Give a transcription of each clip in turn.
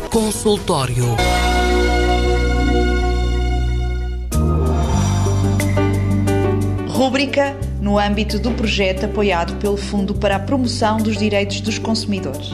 Consultório. Rúbrica no âmbito do projeto apoiado pelo Fundo para a Promoção dos Direitos dos Consumidores.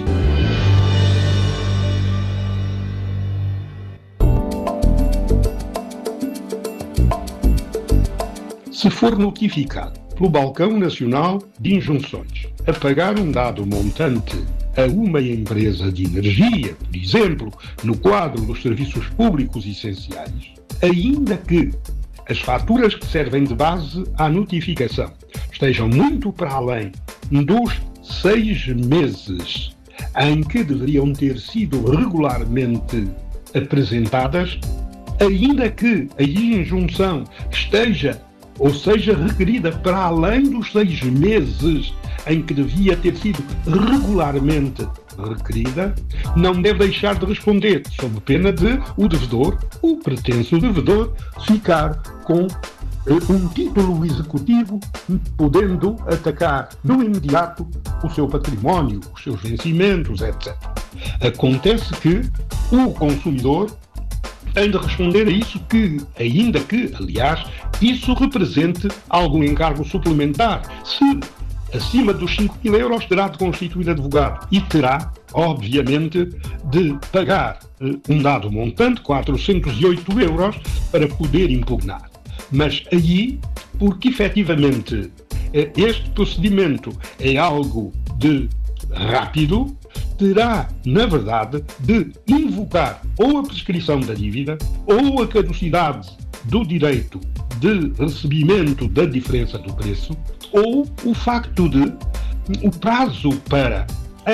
Se for notificado pelo Balcão Nacional de Injunções a pagar um dado montante a uma empresa de energia, por exemplo, no quadro dos serviços públicos essenciais, ainda que as faturas que servem de base à notificação estejam muito para além dos 6 meses em que deveriam ter sido regularmente apresentadas, ainda que a injunção esteja ou seja requerida para além dos 6 meses em que devia ter sido regularmente requerida, não deve deixar de responder, sob pena de o devedor, o pretenso devedor, ficar com um título executivo, podendo atacar no imediato o seu património, os seus vencimentos, etc. Acontece que o consumidor tem de responder a isso, que, ainda que, aliás, isso represente algum encargo suplementar. Se acima dos 5.000 euros, terá de constituir advogado e terá, obviamente, de pagar um dado montante, 408 euros, para poder impugnar. Mas aí, porque efetivamente este procedimento é algo de rápido, terá, na verdade, de invocar ou a prescrição da dívida ou a caducidade do direito de recebimento da diferença do preço, ou o facto de o prazo para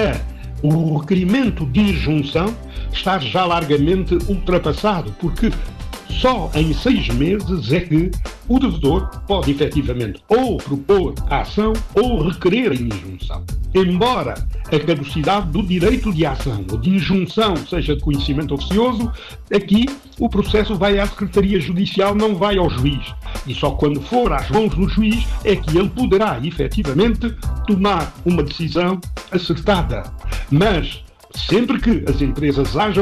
o requerimento de injunção estar já largamente ultrapassado, porque só em 6 meses é que o devedor pode efetivamente ou propor a ação ou requerer a injunção. Embora a caducidade do direito de ação ou de injunção seja de conhecimento oficioso, aqui o processo vai à Secretaria Judicial, não vai ao juiz. E só quando for às mãos do juiz é que ele poderá efetivamente tomar uma decisão acertada. Mas sempre que as empresas hajam